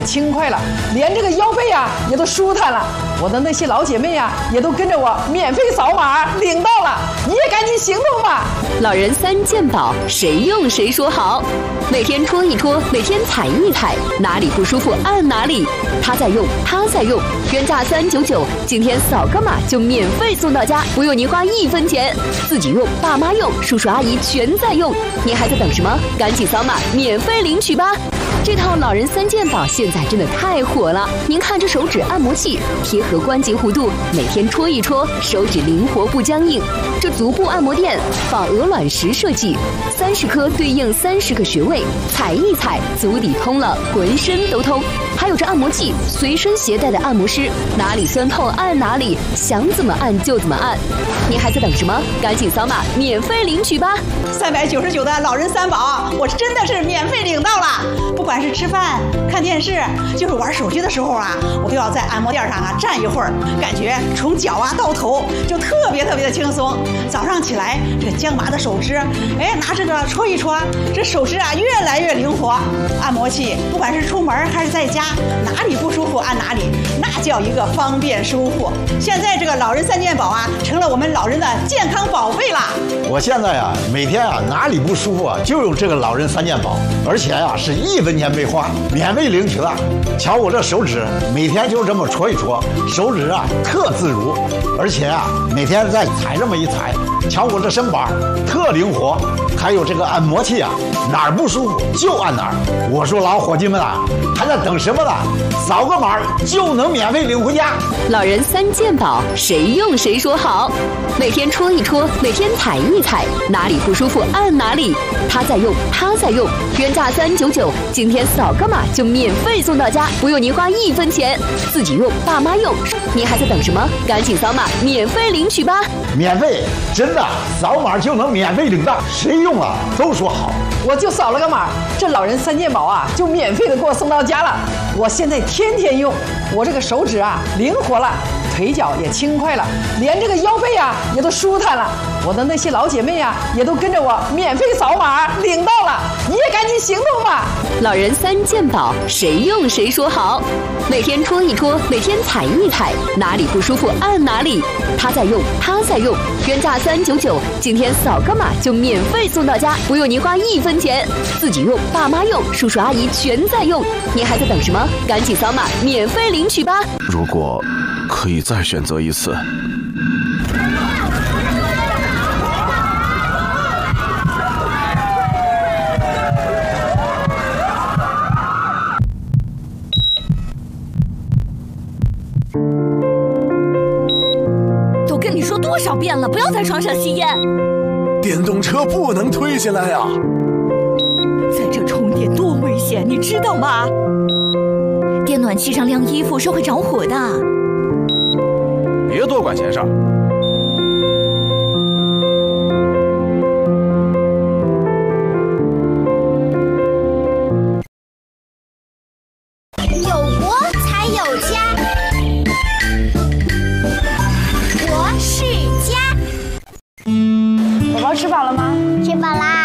轻快了，连这个腰背啊也都舒坦了。我的那些老姐妹啊，也都跟着我免费扫码领到了，你也赶紧行动吧！ 老人3件宝，谁用谁说好。每天戳一戳，每天踩一踩，哪里不舒服按哪里。他在用，他在用，原价399，今天扫个码就免费送到家，不用您花1分钱。自己用，爸妈用，叔叔阿姨全在用，您还在等什么？赶紧扫码免费领取吧！这套老人3件宝现在真的太火了，您看这手指按摩器，贴合关节弧度，每天戳一戳，手指灵活不僵硬。这足部按摩垫仿鹅卵石设计，30颗对应30个穴位，踩一踩，足底通了，浑身都通。还有这按摩器，随身携带的按摩师，哪里酸痛按哪里，想怎么按就怎么按。您还在等什么？赶紧扫码免费领取吧 ！399的老人3宝，我真的是免费领到了。不管是吃饭、看电视，就是玩手机的时候啊，我都要在按摩垫上啊站一会儿，感觉从脚啊到头就特别的轻松。早上起来，这个僵麻的手指，拿这个戳一戳，这手指啊越来越灵活。按摩器不管是出门还是在家，哪里不舒服按哪里，那叫一个方便舒服。现在这个老人3件宝啊，成了我们老人的健康宝贝了。 我现在啊，每天啊哪里不舒服啊，就用这个老人3件宝，而且啊是1分钱没花，免费领取了。瞧我这手指，每天就这么戳一戳，手指啊特自如，而且啊每天再踩这么一踩，瞧我这身板特灵活。还有这个按摩器啊，哪儿不舒服就按哪儿。我说老伙计们啊，还在等什么呢？扫个码就能免费领回家。 老人3件宝，谁用谁说好。每天戳一戳，每天踩一踩，哪里不舒服按哪里。他在用，他在用，原价399，今天扫个码就免费送到家，不用您花1分钱。自己用，爸妈用，您还在等什么？赶紧扫码免费领取吧！ 免费，真的，扫码就能免费领到，谁用了都说好。 我就扫了个码，这老人3件宝啊就免费的给我送到家了。我现在天天用，我这个手指啊灵活了，腿脚也轻快了，连这个腰背啊也都舒坦了。我的那些老姐妹啊，也都跟着我免费扫码领到了，你也赶紧行动吧！ 老人3件宝，谁用谁说好。每天戳一戳，每天踩一踩，哪里不舒服按哪里。他在用，他在用，原价399，今天扫个码就免费送到家，不用您花1分钱。自己用，爸妈用，叔叔阿姨全在用，您还在等什么？赶紧扫码免费领取吧！ 如果可以再选择一次。 都跟你说多少遍了，不要在床上吸烟。 电动车不能推下来啊！ 在这充电多危险，你知道吗？电暖气上晾衣服是会着火的。 别多管闲事儿。 有国才有家，国是家。 宝宝吃饱了吗？ 吃饱啦。